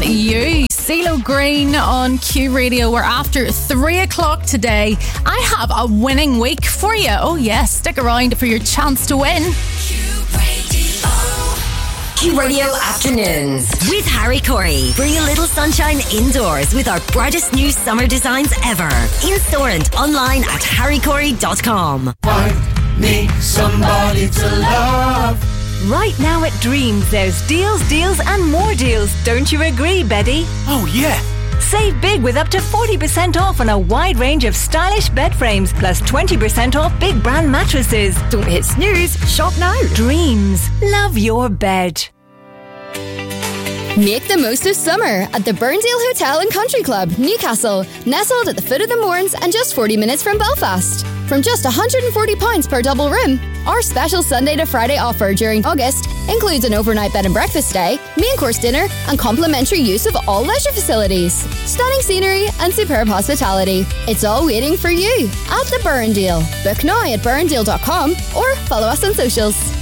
you. CeeLo Green on Q Radio. We're after 3 o'clock today. I have a winning week for you. Oh yes, stick around for your chance to win. Q Radio Afternoons with Harry Corey. Bring a little sunshine indoors with our brightest new summer designs ever. In store and online at harrycorey.com. I need somebody to love. Right now at Dreams, there's deals, deals and more deals. Don't you agree, Betty? Oh, yeah. Save big with up to 40% off on a wide range of stylish bed frames, plus 20% off big brand mattresses. Don't hit snooze. Shop now. Dreams. Love your bed. Make the most of summer at the Burndale Hotel and Country Club, Newcastle, nestled at the foot of the Mournes and just 40 minutes from Belfast. From just £140 per double room, our special Sunday to Friday offer during August includes an overnight bed and breakfast stay, main course dinner and complimentary use of all leisure facilities. Stunning scenery and superb hospitality. It's all waiting for you at the Burndale. Book now at burndale.com or follow us on socials.